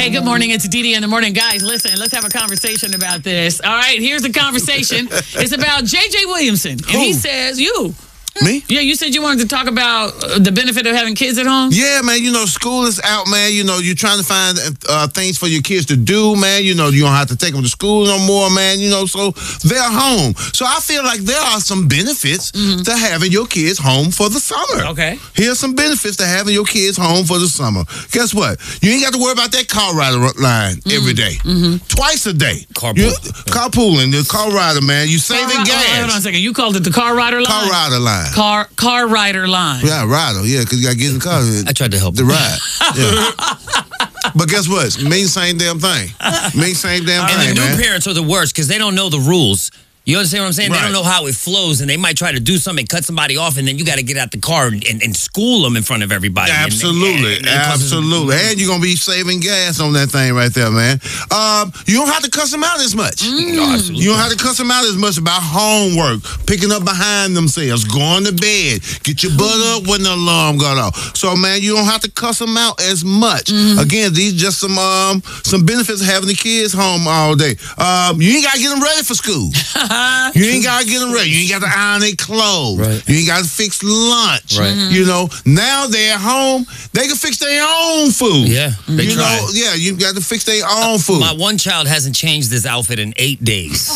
Hey, good morning. It's Dee in the morning. Guys, listen, let's have a conversation about this. All right, here's the conversation. It's about J.J. Williamson. And he says, Me? Yeah, you said you wanted to talk about the benefit of having kids at home? Yeah, man, school is out, man. You're trying to find things for your kids to do, man. You don't have to take them to school no more, man. So they're home. So I feel like there are some benefits to having your kids home for the summer. Okay. Here's some benefits to having your kids home for the summer. Guess what? You ain't got to worry about that car rider line every day. Twice a day. Carpooling, the car rider, man. You saving gas. Hold on a second. You called it the car rider line? Car rider line. Car rider line. Yeah, rider. Yeah, because you got to get in the car. I tried to help the ride. Yeah. But guess what? Means same damn thing. Means same damn thing, And the man. new parents are the worst because they don't know the rules. You understand what I'm saying? Right. They don't know how it flows, and they might try to do something, cut somebody off, and then you got to get out the car and school them in front of everybody. Absolutely. And Absolutely. And you're going to be saving gas on that thing right there, man. You don't have to cuss them out as much. You don't have to cuss them out as much about homework, picking up behind themselves, going to bed, get your butt up when the alarm got off. So, man, you don't have to cuss them out as much. Again, these just some benefits of having the kids home all day. You ain't got to get them ready for school. You ain't got to get them ready. You ain't got to iron their clothes. Right. You ain't got to fix lunch. Right. Now they're at home, they can fix their own food. Yeah, they try. Yeah, you got to fix their own food. My one child hasn't changed his outfit in 8 days.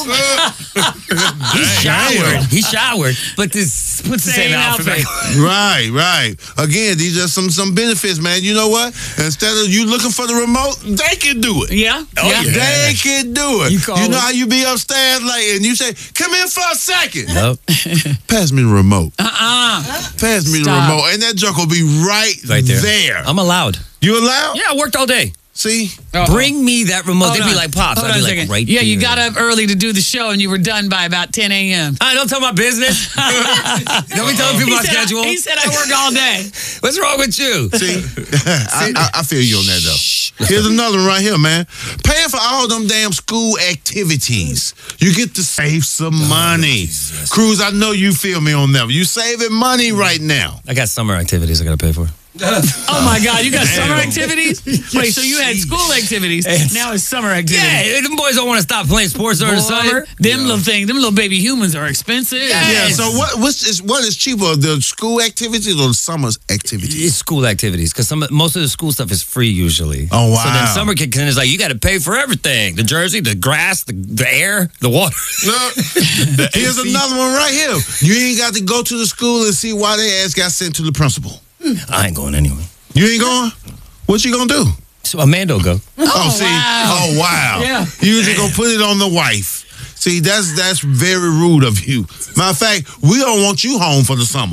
He showered, but this puts the same outfit back. Right. Again, these are some benefits, man. You know what? Instead of you looking for the remote, they can do it. Yeah. They can do it. You know how you be upstairs like, and you say, "Come here for a second." Nope. Pass me the remote. Pass me the remote, and that junk will be right there. I'm allowed. You allowed? Yeah, I worked all day. See? Bring me that remote. They'd be like, Pops. Hold I'd on be a like, second. right Yeah, there. you got up early to do the show, and you were done by about 10 a.m. Don't tell my business. Don't be telling people my schedule. He said I work all day. What's wrong with you? See? I feel you on that, though. Here's another one right here, man. Paying for all them damn school activities. You get to save some money. Cruz, I know you feel me on that. You saving money right now. I got summer activities I got to pay for. Oh my God, you got summer activities? Wait, so you had school activities, now it's summer activities. Yeah, them boys don't want to stop playing sports during the summer. Them little baby humans are expensive. Yeah, so what is cheaper, the school activities or the summer activities? It's school activities because most of the school stuff is free usually. Oh, wow. So then summer kicks in, it's like you got to pay for everything: the jersey, the grass, the air, the water. Here's another one right here. You ain't got to go to the school and see why their ass got sent to the principal. I ain't going anyway. You ain't going? What you gonna do? So Amanda go. Oh, wow. Yeah. You just gonna put it on the wife. See, that's very rude of you. Matter of fact, we don't want you home for the summer.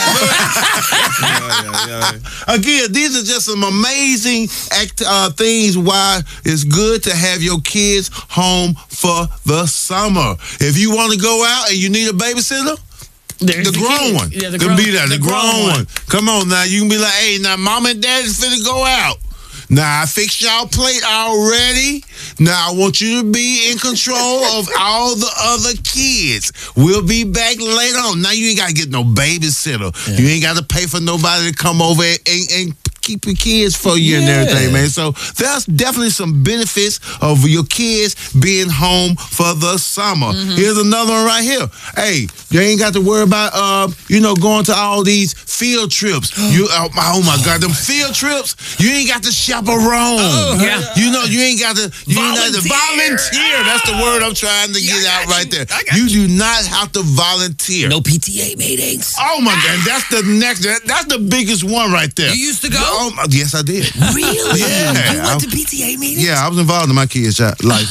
Again, these are just some amazing things why it's good to have your kids home for the summer. If you want to go out and you need a babysitter, the grown one. Yeah, the grown one. Come on now. You can be like, hey, now mom and daddy's finna go out. Now, I fixed y'all plate already. Now, I want you to be in control of all the other kids. We'll be back later on. Now, you ain't got to get no babysitter. Yeah. You ain't got to pay for nobody to come over and keep your kids for you and everything, man. So there's definitely some benefits of your kids being home for the summer. Here's another one right here. Hey, you ain't got to worry about going to all these field trips. Oh my God, them field trips. You ain't got to chaperone. You ain't got to volunteer. That's the word I'm trying to get out right there. You do not have to volunteer. No PTA meetings. Oh my God, that's the next. That's the biggest one right there. You used to go? Yes, I did. Really? Yeah. You went to PTA meetings? Yeah, I was involved in my kids' life.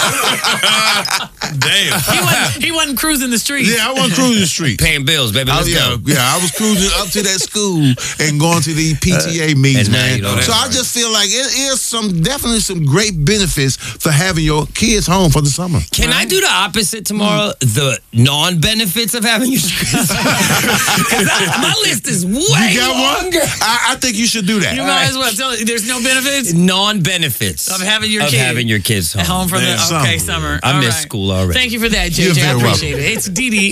Damn. He wasn't cruising the street. Yeah, I wasn't cruising the street. Paying bills, baby. Let's go. Yeah, I was cruising up to that school and going to the PTA meetings, man. So I just feel like it is definitely some great benefits for having your kids home for the summer. Can I do the opposite tomorrow? The non-benefits of having your kids? My list is way longer. I think you should do that. You might as well tell it. There's no benefits? Non-benefits of having your kids home. For the summer. I miss school already. Thank you for that, JJ. I appreciate it. It's Dee